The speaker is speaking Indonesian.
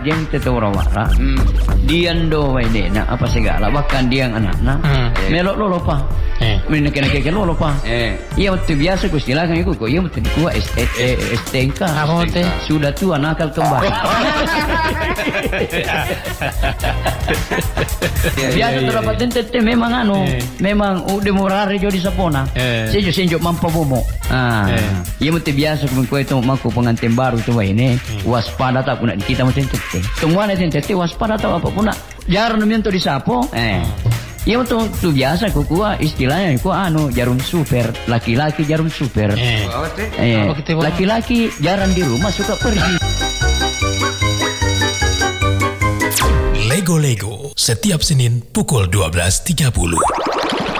dia tetora wara. Dian do ini na apa segala bahkan dia yang anak-anak. Melok lolo pa. Mina kena lolo pa. Iya waktu biasa ku silakan iku kok iya waktu ku STNK. Sudah tua nakal kembali. Biasa terdapat tete memang memang udah murari jo di sapona. Senjo mampu bomo. Iya waktu biasa ku itu maku pengantin baru tuh ini waspada tak puna kita macam tete. Semua tete waspada tak apa puna. Jarang nemian tu disapo. Ya untuk tu biasa kuah istilahnya jarum super laki-laki jarum super. Laki-laki jarang di rumah suka pergi. Lego setiap Senin pukul 12.30.